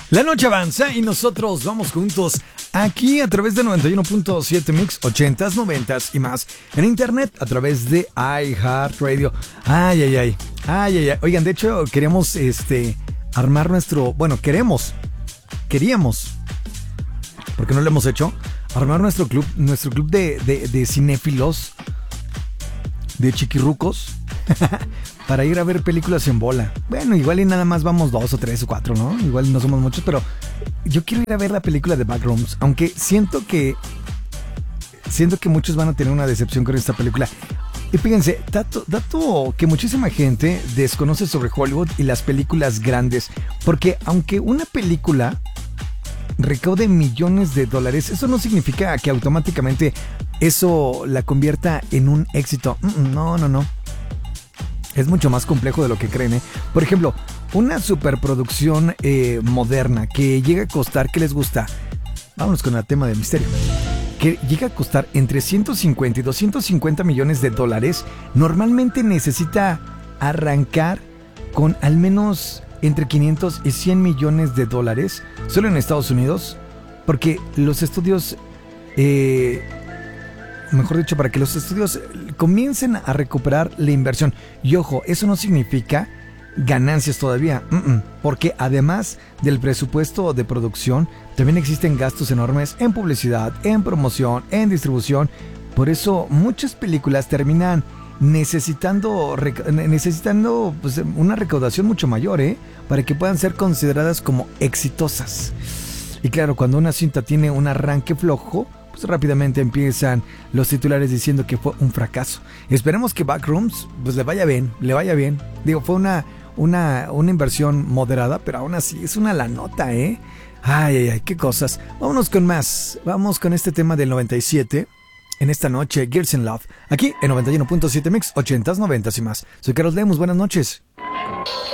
La noche avanza y nosotros vamos juntos aquí a través de 91.7 Mix, 80s, 90s y más. En internet a través de iHeartRadio. Ay. Oigan, de hecho queríamos armar nuestro... Bueno, queríamos, porque no lo hemos hecho, armar nuestro club de cinéfilos, de chiquirrucos, para ir a ver películas en bola. Bueno, igual y nada más vamos 2 o 3 o 4, ¿no? Igual no somos muchos, pero yo quiero ir a ver la película de Backrooms, aunque siento que muchos van a tener una decepción con esta película. Y fíjense, dato que muchísima gente desconoce sobre Hollywood y las películas grandes, porque aunque una película recaude millones de dólares, eso no significa que automáticamente eso la convierta en un éxito. No. Es mucho más complejo de lo que creen, ¿eh? Por ejemplo, una superproducción moderna que llega a costar, ¿qué les gusta? Vámonos con el tema del misterio. Que llega a costar entre 150 y 250 millones de dólares, normalmente necesita arrancar con al menos entre 500 y 100 millones de dólares, solo en Estados Unidos, porque los estudios... Mejor dicho, para que los estudios comiencen a recuperar la inversión. Y ojo, eso no significa ganancias todavía, porque además del presupuesto de producción, también existen gastos enormes en publicidad, en promoción, en distribución. Por eso muchas películas terminan necesitando pues, una recaudación mucho mayor, para que puedan ser consideradas como exitosas. Y claro, cuando una cinta tiene un arranque flojo, pues rápidamente empiezan los titulares diciendo que fue un fracaso. Esperemos que Backrooms pues le vaya bien. Digo, fue una inversión moderada, pero aún así es una lanota, Ay, qué cosas. Vámonos con más. Vamos con este tema del 97. En esta noche, Girls in Love. Aquí en 91.7 Mix, 80s, 90s y más. Soy Carlos Lemus, buenas noches.